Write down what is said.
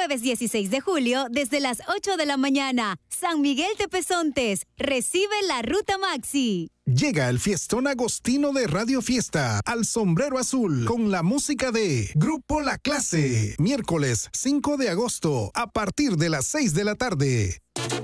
Jueves 16 de julio, desde las 8 de la mañana. San Miguel de Pesontes. Recibe la Ruta Maxi. Llega el fiestón agostino de Radio Fiesta al Sombrero Azul con la música de Grupo La Clase. Miércoles 5 de agosto a partir de las 6 de la tarde.